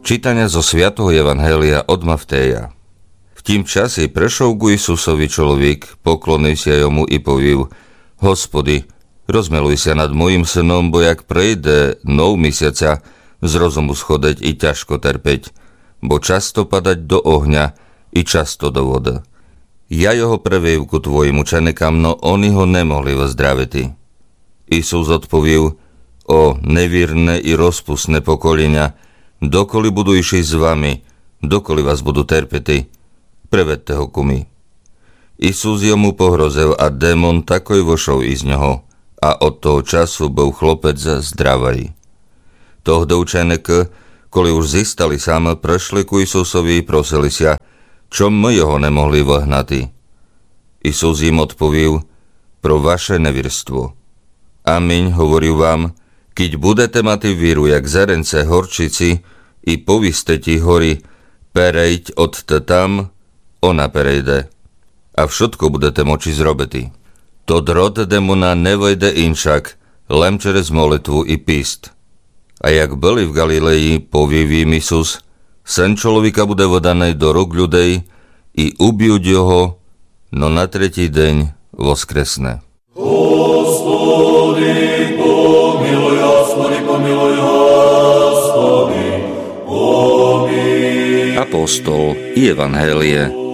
Čítania zo svätého evanjelia od Mattheja. V tým čase prešol ku Isusovi človek, poklonil sa jomu i povil: Hospody, rozmeluj sa nad mojim synom, bo jak prejde nov mesiaca, z rozumu schodeť i ťažko terpeť, bo často padať do ohňa i často do vody. Ja jeho prevejú ku tvojim učenikám, no oni ho nemohli vzdraviť. Isus odpověl: O nevírne i rozpustné pokolenia, dokoli budu išli s vami, dokoli vás budu terpeti, prevedte ho ku mi. Isus jemu pohrozil a démon takoj vošol i z ňoho a od toho času bol chlopec zdravý. Tohdo učeníky, koli už zistali sám, prešli ku Isusovi i prosili sa, čo my ho nemohli vyhnati. Isus im odpověl: Pro vaše nevírstvo. Amen, hovorím vám, keď budete mať víru jak zrnce horčici i povíste ti hory, perejď od tam, ona perejde. A všetko budete moči zrobiť. To drot demona nevojde inšak, len čerez molitvu i píst. A jak byli v Galileji, povie im Isus: Syn človeka bude vodaný do rúk ľudí i ubijú ho, no na tretí deň voskresne. Господи, помилуй, Господи, помилуй, Господи, помилуй. Apostol i Evanjelie